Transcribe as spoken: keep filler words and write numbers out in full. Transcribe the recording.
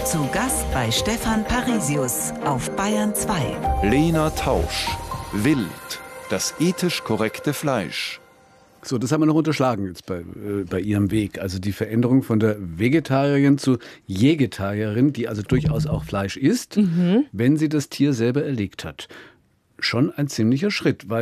Zu Gast bei Stefan Parisius auf Bayern zwei. Lena Tausch. Wild. Das ethisch korrekte Fleisch. So, das haben wir noch unterschlagen jetzt bei, äh, bei Ihrem Weg. Also die Veränderung von der Vegetarierin zu Jegetarierin, die also durchaus auch Fleisch isst, mhm. wenn sie das Tier selber erlegt hat. Schon ein ziemlicher Schritt, weil